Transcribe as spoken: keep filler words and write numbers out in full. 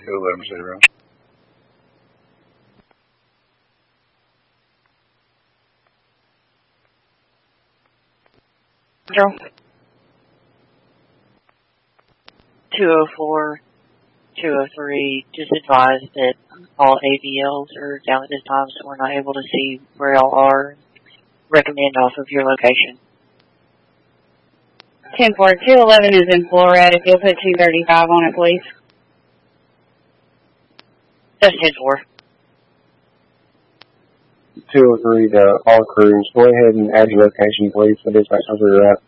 two eleven zero. two oh four, two oh three, just advise that all A V Ls are down at this time, so we're not able to see where y'all are. Recommend off of your location. ten four, two eleven is in Florida. If you'll put two thirty-five on it, please. That's ten four. two oh three to all crews. Go ahead and add your location, please, for dispatch over your route.